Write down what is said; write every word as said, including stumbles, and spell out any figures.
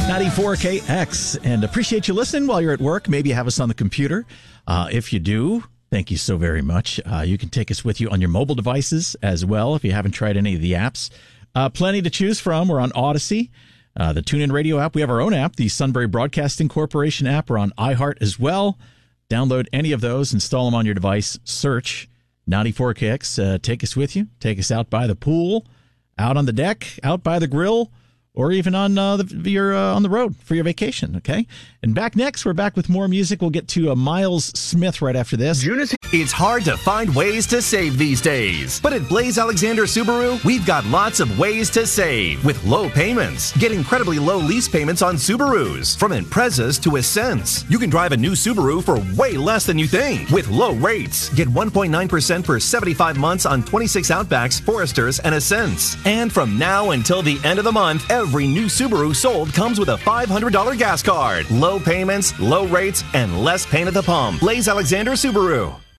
ninety-four K X, and appreciate you listening while you're at work. Maybe you have us on the computer. Uh, if you do, thank you so very much. Uh, you can take us with you on your mobile devices as well if you haven't tried any of the apps. Uh, plenty to choose from. We're on Odyssey, uh, the TuneIn Radio app. We have our own app, the Sunbury Broadcasting Corporation app. We're on iHeart as well. Download any of those, install them on your device, search ninety-four K X. Uh, take us with you. Take us out by the pool, out on the deck, out by the grill, or even on uh, the your uh, on the road for your vacation, okay? And back next, we're back with more music. We'll get to uh, Miles Smith right after this. It's hard to find ways to save these days. But at Blaze Alexander Subaru, we've got lots of ways to save with low payments. Get incredibly low lease payments on Subarus, from Imprezas to Ascents. You can drive a new Subaru for way less than you think with low rates. Get one point nine percent for seventy-five months on twenty-six Outbacks, Foresters, and Ascents. And from now until the end of the month, every new Subaru sold comes with a five hundred dollars gas card. Low payments, low rates, and less pain at the pump. Blaze Alexander Subaru.